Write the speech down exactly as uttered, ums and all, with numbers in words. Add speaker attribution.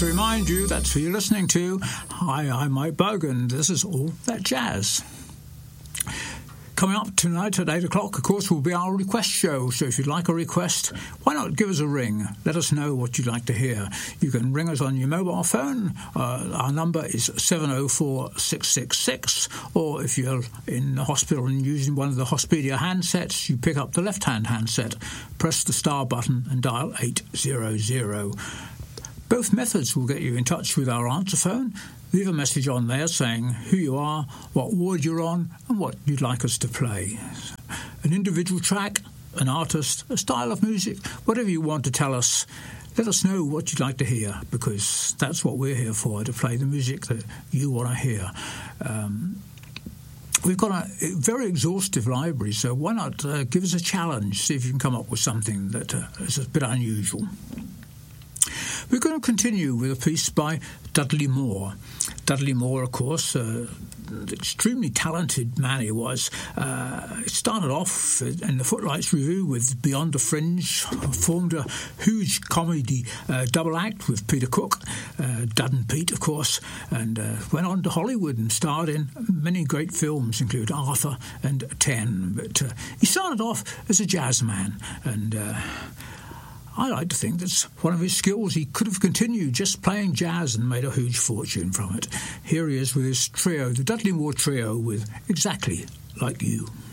Speaker 1: to remind you that's who you're listening to. Hi, I'm Mike Bug, and this is All That Jazz. Coming up tonight at eight o'clock, of course, will be our request show. So if you'd like a request, why not give us a ring? Let us know what you'd like to hear. You can ring us on your mobile phone. Uh, our number is seven oh four, six six six. Or if you're in the hospital and using one of the Hospedia handsets, you pick up the left-hand handset, press the star button and dial eight hundred. Both methods will get you in touch with our answer phone. Leave a message on there saying who you are, what ward you're on, and what you'd like us to play. An individual track, an artist, a style of music, whatever you want to tell us, let us know what you'd like to hear, because that's what we're here for, to play the music that you want to hear. Um, We've got a very exhaustive library, so why not uh, give us a challenge, see if you can come up with something that uh, is a bit unusual. We're going to continue with a piece by Dudley Moore. Dudley Moore, of course, uh, the extremely talented man he was. Uh, started off in the Footlights Revue with Beyond the Fringe, formed a huge comedy uh, double act with Peter Cook, uh, Dud and Pete, of course, and uh, went on to Hollywood and starred in many great films, including Arthur and Ten. But uh, he started off as a jazz man, and Uh, I like to think that's one of his skills. He could have continued just playing jazz and made a huge fortune from it. Here he is with his trio, the Dudley Moore Trio, with Exactly Like You.